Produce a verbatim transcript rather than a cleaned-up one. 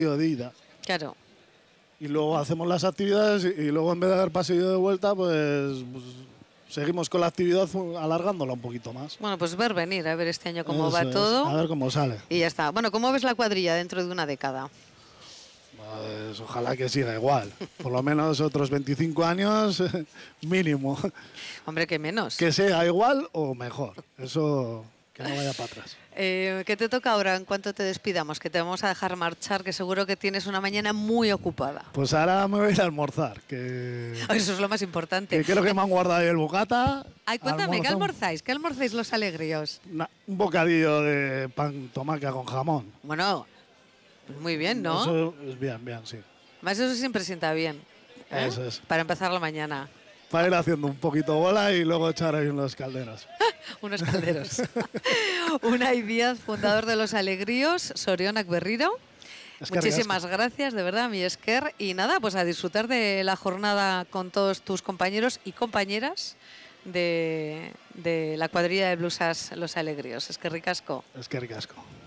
de ida. Claro. Y luego hacemos las actividades y, y luego en vez de dar pasillo de vuelta, pues, pues seguimos con la actividad alargándola un poquito más. Bueno, pues ver venir, a ver este año cómo Eso va es, todo. a ver cómo sale. Y ya está. Bueno, ¿cómo ves la cuadrilla dentro de una década? Pues ojalá que siga igual. Por lo menos otros veinticinco años mínimo. Hombre, que menos. Que sea igual o mejor. Eso, que no vaya para atrás. Eh, ¿Qué te toca ahora en cuanto te despidamos? Que te vamos a dejar marchar, que seguro que tienes una mañana muy ocupada. Pues ahora me voy a ir a almorzar. Que, Eso es lo más importante. que creo que me han guardado ahí el bocata. Ay, cuéntame, Almuerzo, ¿qué almorzáis? ¿Qué almorzáis los alegríos? una- un bocadillo de pan tomaca con jamón. Bueno, pues muy bien, ¿no? Eso es bien, bien, sí. Más eso siempre sienta bien. ¿eh? Eso es. Para empezar la mañana. Para ir haciendo un poquito bola y luego echar ahí unos calderos. Unos calderos. Unai Díaz, fundador de Los Alegríos, Sorionak Berriro. Es que Muchísimas ricasco. gracias, de verdad, mi esker. Y nada, pues a disfrutar de la jornada con todos tus compañeros y compañeras de, de la cuadrilla de blusas Los Alegríos. Es que ricasco. Es que ricasco.